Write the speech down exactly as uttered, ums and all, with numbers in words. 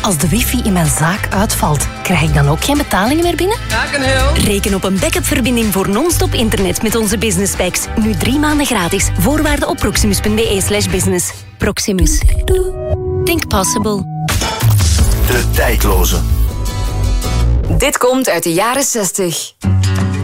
Als de wifi in mijn zaak uitvalt, krijg ik dan ook geen betalingen meer binnen? Reken op een backup-verbinding voor non-stop internet met onze business packs. Nu drie maanden gratis. Voorwaarden op proximus.be slash business. Proximus. Think possible. De tijdloze. Dit komt uit de jaren zestig.